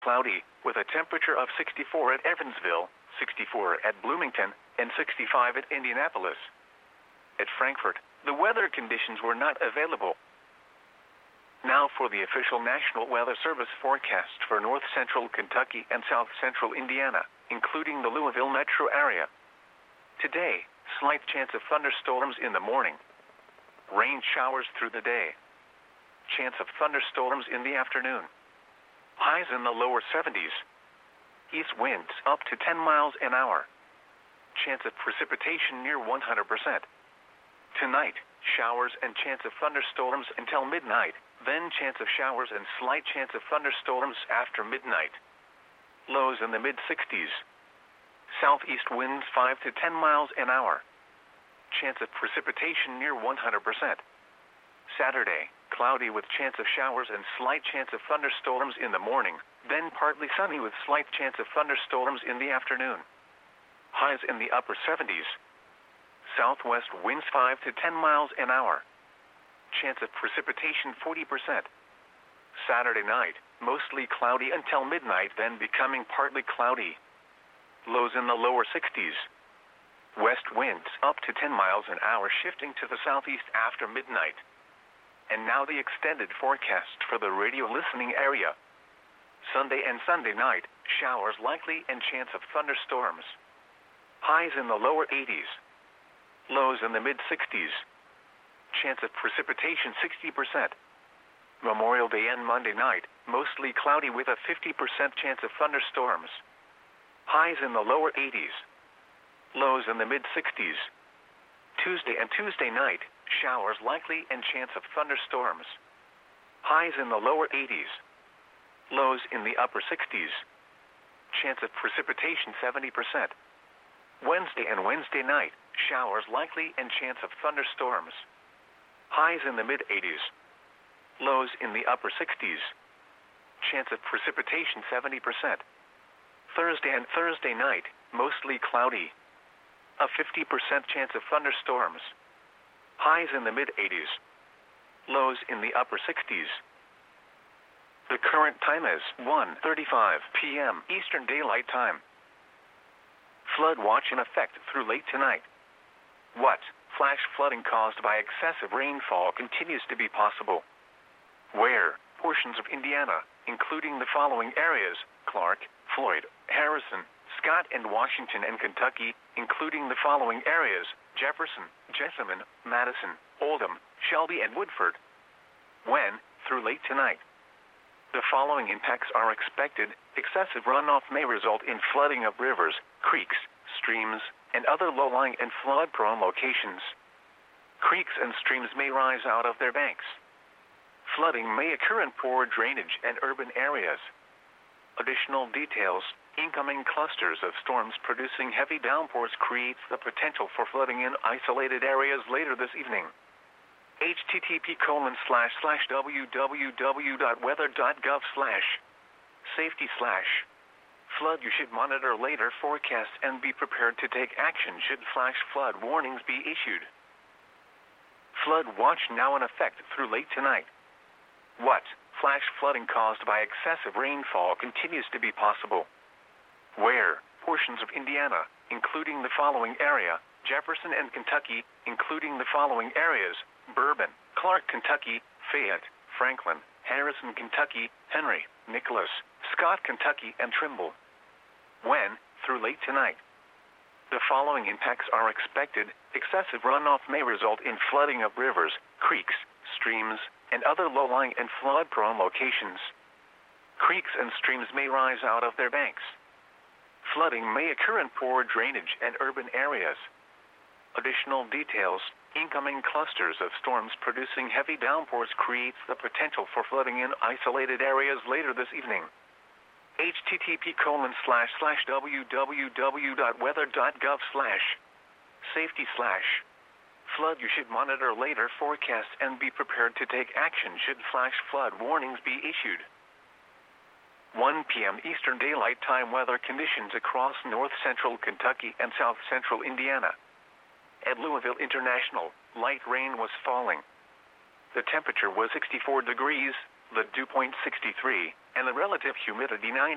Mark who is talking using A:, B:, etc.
A: cloudy, with a temperature of 64 at Evansville, 64 at Bloomington, and 65 at Indianapolis. At Frankfort, the weather conditions were not available. Now for the official National Weather Service forecast for north central Kentucky and south central Indiana, including the Louisville metro area. Today, slight chance of thunderstorms in the morning. Rain showers through the day. Chance of thunderstorms in the afternoon. Highs in the lower 70s. East winds up to 10 miles an hour. Chance of precipitation near 100%. Tonight, showers and chance of thunderstorms until midnight, then chance of showers and slight chance of thunderstorms after midnight. Lows in the mid-60s. Southeast winds 5 to 10 miles an hour. Chance of precipitation near 100%. Saturday, cloudy with chance of showers and slight chance of thunderstorms in the morning, then partly sunny with slight chance of thunderstorms in the afternoon. Highs in the upper 70s. Southwest winds 5 to 10 miles an hour. Chance of precipitation 40%. Saturday night, mostly cloudy until midnight, then becoming partly cloudy. Lows in the lower 60s. West winds up to 10 miles an hour, shifting to the southeast after midnight. And now the extended forecast for the radio listening area. Sunday and Sunday night, showers likely and chance of thunderstorms. Highs in the lower 80s. Lows in the mid-60s. Chance of precipitation 60%. Memorial Day and Monday night, mostly cloudy with a 50% chance of thunderstorms. Highs in the lower 80s. Lows in the mid-60s. Tuesday and Tuesday night, showers likely and chance of thunderstorms. Highs in the lower 80s. Lows in the upper 60s. Chance of precipitation 70%. Wednesday and Wednesday night, showers likely and chance of thunderstorms. Highs in the mid-80s. Lows in the upper 60s. Chance of precipitation 70%. Thursday and Thursday night, mostly cloudy. A 50% chance of thunderstorms. Highs in the mid-80s. Lows in the upper 60s. The current time is 1:35 p.m. Eastern Daylight Time. Flood watch in effect through late tonight. What? Flash flooding caused by excessive rainfall continues to be possible. Where? Portions of Indiana, including the following areas: Clark, Floyd, Harrison, Scott, and Washington, and Kentucky, including the following areas: Jefferson, Jessamine, Madison, Oldham, Shelby, and Woodford. When? Through late tonight. The following impacts are expected. Excessive runoff may result in flooding of rivers, creeks, streams, and other low-lying and flood-prone locations. Creeks and streams may rise out of their banks. Flooding may occur in poor drainage and urban areas. Additional details: incoming clusters of storms producing heavy downpours creates the potential for flooding in isolated areas later this evening. http://www.weather.gov/safety/flood. You should monitor later forecasts and be prepared to take action should flash flood warnings be issued. Flood watch now in effect through late tonight. What? Flash flooding caused by excessive rainfall continues to be possible. Where? Portions of Indiana, including the following area: Jefferson and Kentucky, including the following areas: Bourbon, Clark, Kentucky, Fayette, Franklin, Harrison, Kentucky, Henry, Nicholas, Scott, Kentucky, and Trimble. When? Through late tonight. The following impacts are expected. Excessive runoff may result in flooding of rivers, creeks, streams, and other low-lying and flood-prone locations. Creeks and streams may rise out of their banks. Flooding may occur in poor drainage and urban areas. Additional details: incoming clusters of storms producing heavy downpours creates the potential for flooding in isolated areas later this evening. http://www.weather.gov/safety/flood. You should monitor later forecasts and be prepared to take action should flash flood warnings be issued. 1 p.m. Eastern Daylight Time weather conditions across north central Kentucky and south central Indiana. At Louisville International, light rain was falling. The temperature was 64 degrees, the dew point 63, and the relative humidity 90%.